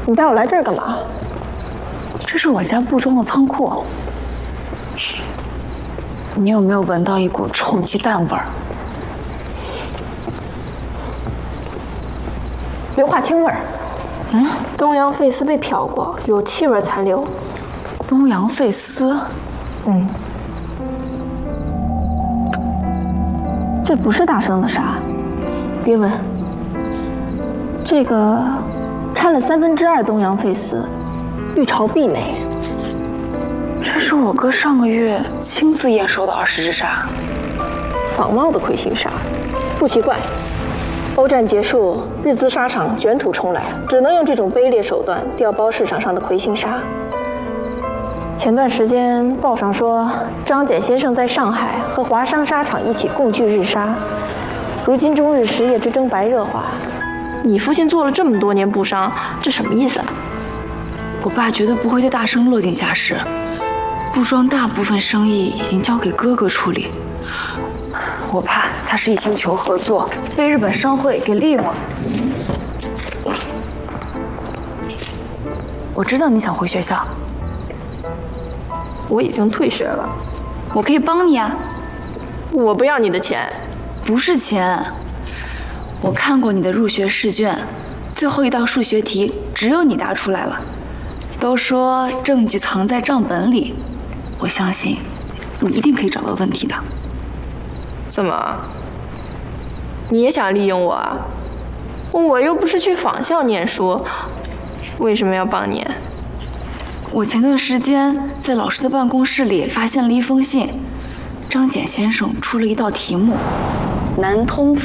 你带我来这儿干嘛？ 这是我家布庄的仓库。你有没有闻到一股臭鸡蛋味儿？ 硫化氢味儿。东洋废丝被漂过，有气味残留。 东洋废丝？ 这不是大生的沙，别闻。这个掺了2/3东洋废丝，玉朝碧美。 这是我哥上个月亲自验收的20只沙， 仿冒的魁星沙，不奇怪。欧战结束，日资沙场卷土重来，只能用这种卑劣手段调包市场上的魁星沙。前段时间报上说，张謇先生在上海和华商沙场一起共聚日沙。如今中日实业之争白热化，你父亲做了这么多年布商，这什么意思？ 我爸绝对不会对大生落井下石。布庄大部分生意已经交给哥哥处理，我怕他是一心求合作，被日本商会给利用了。我知道你想回学校， 我已经退学了， 我可以帮你啊。 我不要你的钱。 不是钱，我看过你的入学试卷，最后一道数学题只有你答出来了。都说证据藏在账本里，我相信你一定可以找到问题的。 怎么？你也想利用我啊？我又不是去仿校念书，为什么要帮你？ 我前段时间在老师的办公室里发现了一封信，张謇先生出了一道题目：南通